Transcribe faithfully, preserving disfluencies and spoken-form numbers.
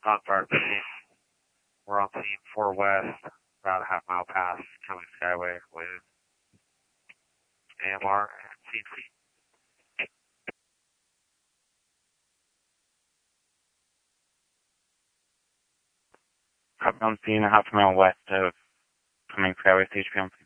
Southport City. We're on scene four West, about a half mile past Cumming Skyway with A M R and C C. Copy on scene, a half mile west of Cumming Skyway, C H P on scene.